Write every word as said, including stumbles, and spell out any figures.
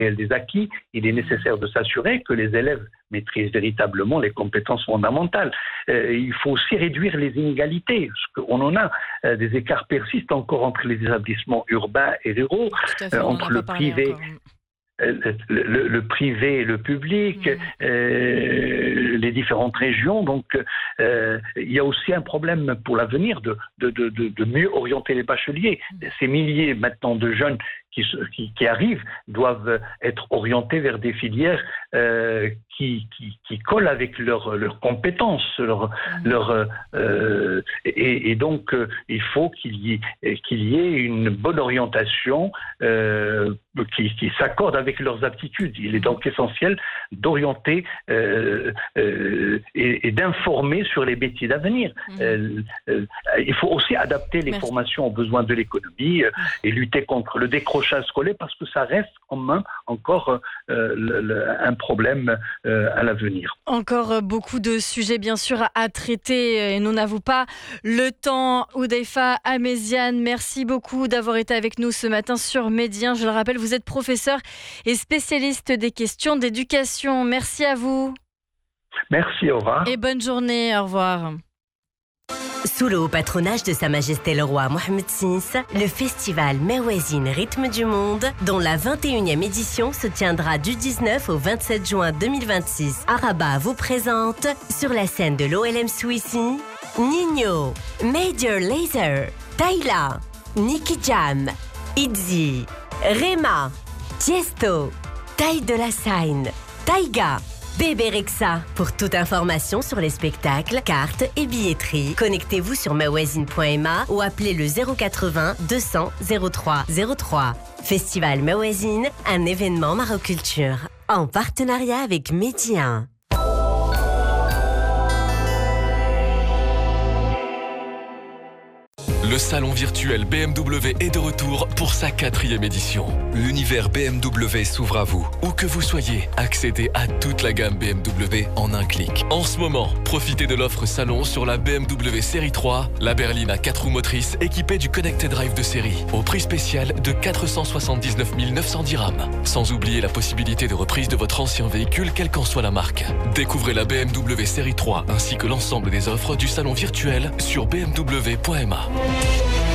réel des acquis. Il est nécessaire de s'assurer que les élèves maîtrisent véritablement les compétences fondamentales. Euh, il faut aussi réduire les inégalités, parce qu'on en a. Euh, des écarts persistent encore entre les établissements urbains et ruraux, fait, euh, entre le privé. Le, le, le privé et le public, mmh. euh, les différentes régions. Donc, euh, il y a aussi un problème pour l'avenir de, de, de, de mieux orienter les bacheliers. Mmh. Ces milliers maintenant de jeunes qui, qui, qui arrivent doivent être orientés vers des filières euh, qui, qui, qui collent avec leurs leurs compétences. Leur, mmh. leur, euh, et, et donc, euh, il faut qu'il y, qu'il y ait une bonne orientation euh, qui, qui s'accorde avec leurs aptitudes. Il est donc essentiel d'orienter euh, euh, et, et d'informer sur les métiers d'avenir. Mmh. Euh, euh, il faut aussi adapter les Merci. formations aux besoins de l'économie euh, et lutter contre le décrochage scolaire, parce que ça reste quand même encore euh, le, le, un problème euh, à l'avenir. Encore beaucoup de sujets bien sûr à traiter et nous n'avons pas le temps. Houdeifa Ahmeziane, merci beaucoup d'avoir été avec nous ce matin sur Médien. Je le rappelle, vous êtes professeur et spécialiste des questions d'éducation. Merci à vous. Merci, au revoir. Et bonne journée, au revoir. Sous le haut patronage de Sa Majesté le Roi Mohammed six, le festival Mawazine Rythme du Monde, dont la vingt et unième édition se tiendra du dix-neuf au vingt-sept juin deux mille vingt-six. Araba vous présente, sur la scène de l'O L M Suissi, Nino, Major Lazer, Tayla, Nicky Jam, Itzy, Rema, Tiesto, Taille de la Seine, Taiga, Bébé Rexa. Pour toute information sur les spectacles, cartes et billetterie, connectez-vous sur mawazine point m a ou appelez le zéro quatre-vingts deux cents zéro trois zéro trois. Festival Mawazine, un événement Maroculture, en partenariat avec Médien. Le salon virtuel B M W est de retour pour sa quatrième édition. L'univers B M W s'ouvre à vous. Où que vous soyez, accédez à toute la gamme B M W en un clic. En ce moment, profitez de l'offre salon sur la B M W série trois, la berline à quatre roues motrices équipée du Connected Drive de série, au prix spécial de quatre cent soixante-dix-neuf mille neuf cents dirhams. Sans oublier la possibilité de reprise de votre ancien véhicule, quelle qu'en soit la marque. Découvrez la B M W série trois ainsi que l'ensemble des offres du salon virtuel sur b m w point m a.